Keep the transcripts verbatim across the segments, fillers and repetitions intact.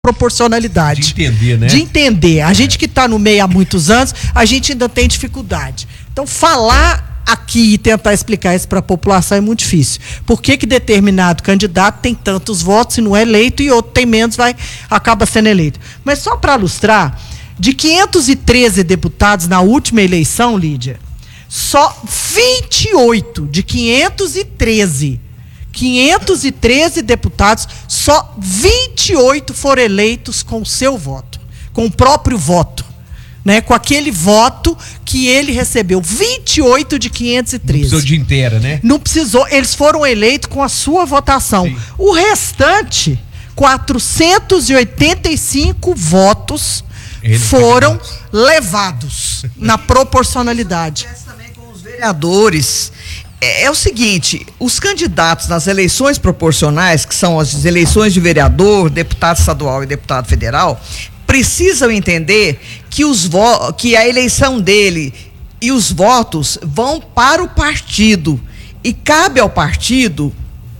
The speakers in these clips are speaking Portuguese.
proporcionalidade. De entender, né? De entender. A é. gente que está no meio há muitos anos, a gente ainda tem dificuldade. Então, falar aqui e tentar explicar isso para a população é muito difícil. Por que que determinado candidato tem tantos votos e não é eleito e outro tem menos, vai, acaba sendo eleito? Mas só para ilustrar, de quinhentos e treze deputados na última eleição, Lídia, só vinte e oito de quinhentos e treze quinhentos e treze deputados, só vinte e oito foram eleitos com o seu voto, com o próprio voto, né? Com aquele voto que ele recebeu. vinte e oito de quinhentos e treze. Não precisou de inteira, né? Não precisou, eles foram eleitos com a sua votação. Sim. O restante, quatrocentos e oitenta e cinco votos ele foram levados na proporcionalidade. Também com os vereadores. É, é o seguinte, os candidatos nas eleições proporcionais, que são as eleições de vereador, deputado estadual e deputado federal, precisam entender que, os vo- que a eleição dele e os votos vão para o partido. E cabe ao partido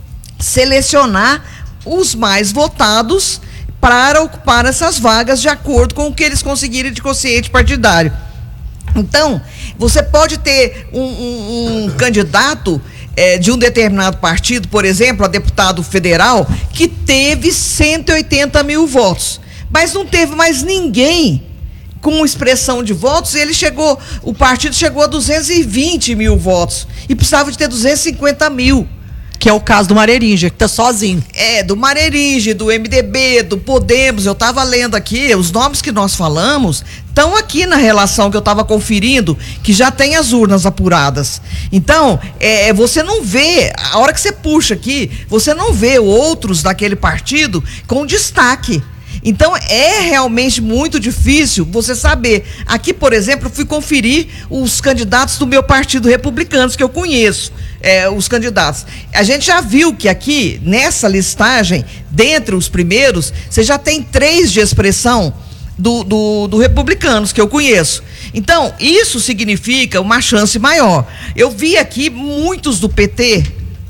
selecionar os mais votados para ocupar essas vagas de acordo com o que eles conseguirem de quociente partidário. Então, você pode ter um, um, um candidato é, de um determinado partido, por exemplo, a deputado federal, que teve cento e oitenta mil votos, mas não teve mais ninguém com expressão de votos, e ele chegou, o partido chegou a duzentos e vinte mil votos, e precisava de ter duzentos e cinquenta mil. Que é o caso do Mareringe, que está sozinho. É, do Mareringe, do M D B, do Podemos. Eu estava lendo aqui, os nomes que nós falamos estão aqui na relação que eu estava conferindo, que já tem as urnas apuradas. Então, é, você não vê, a hora que você puxa aqui, você não vê outros daquele partido com destaque. Então, é realmente muito difícil você saber. Aqui, por exemplo, eu fui conferir os candidatos do meu partido Republicanos, que eu conheço, é, os candidatos. A gente já viu que aqui, nessa listagem, dentre os primeiros, você já tem três de expressão do, do, do Republicanos, que eu conheço. Então, isso significa uma chance maior. Eu vi aqui muitos do P T,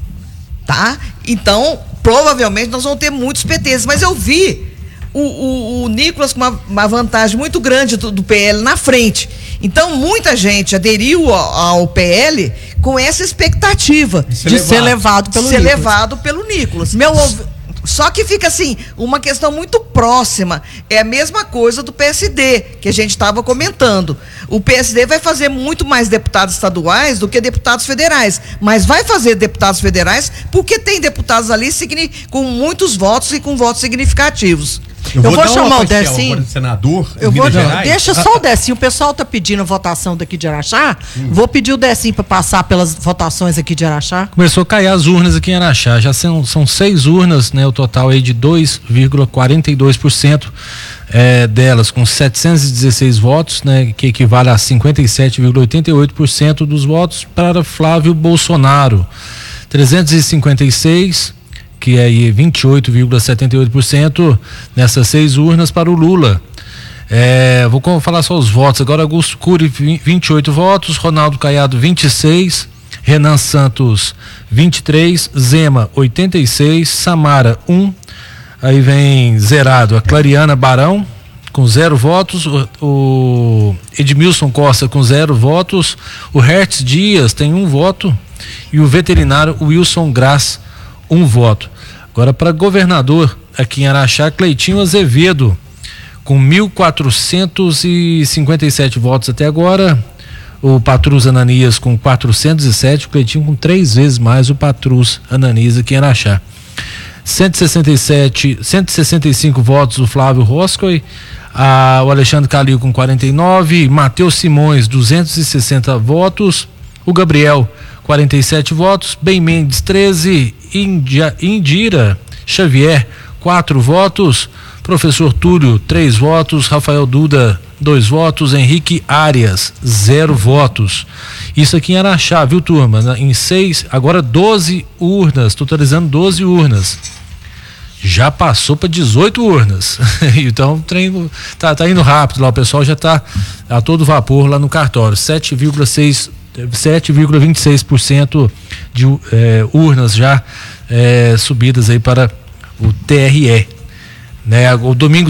tá? Então, provavelmente nós vamos ter muitos P Ts, mas eu vi O, o, o Nicolas com uma, uma vantagem muito grande do, do P L na frente. Então, muita gente aderiu ao, ao P L com essa expectativa de ser, de ser levado pelo ser Nicolas. levado pelo Nicolas. Meu, só que fica assim, uma questão muito próxima. É a mesma coisa do P S D, que a gente estava comentando. O P S D vai fazer muito mais deputados estaduais do que deputados federais, mas vai fazer deputados federais porque tem deputados ali com muitos votos e com votos significativos. Eu vou, eu vou chamar o Decinho. Senador, eu vou, deixa só o Decinho. O pessoal tá pedindo votação daqui de Araxá. Hum. Vou pedir o Decinho para passar pelas votações aqui de Araxá. Começou a cair as urnas aqui em Araxá. Já são, são seis urnas, né? O total aí de dois vírgula quarenta e dois por cento é, delas com setecentos e dezesseis votos, né? Que equivale a cinquenta e sete vírgula oitenta e oito por cento dos votos para Flávio Bolsonaro. trezentos e cinquenta e seis, que é aí vinte e oito vírgula setenta e oito por cento nessas seis urnas para o Lula. É, vou falar só os votos agora. Augusto Cury, vinte e oito votos, Ronaldo Caiado, vinte e seis, Renan Santos, vinte e três, Zema, oitenta e seis, Samara, um, aí vem zerado a Clariana Barão, com zero votos, o, o Edmilson Costa com zero votos, o Hertz Dias tem um voto e o veterinário Wilson Graz, um voto. Agora, para governador aqui em Araxá, Cleitinho Azevedo, com mil quatrocentos e cinquenta e sete votos até agora. O Patrus Ananias com quatrocentos e sete, o Cleitinho com três vezes mais o Patrus Ananias aqui em Araxá. cento e sessenta e sete, cento e sessenta e cinco votos o Flávio Roscoe, a, o Alexandre Calil com quarenta e nove, Matheus Simões, duzentos e sessenta votos, o Gabriel, quarenta e sete votos, Ben Mendes, treze, India, Indira Xavier, quatro votos, professor Túlio, três votos, Rafael Duda, dois votos, Henrique Arias, zero votos. Isso aqui em Araxá, viu, turma? Em seis, agora doze urnas, totalizando doze urnas. Já passou para dezoito urnas. Então, o trem tá, tá indo rápido lá, o pessoal já tá a todo vapor lá no cartório. sete vírgula seis sete vírgula vinte e seis por cento de eh, urnas já eh, subidas aí para o T R E. Né? O Domingos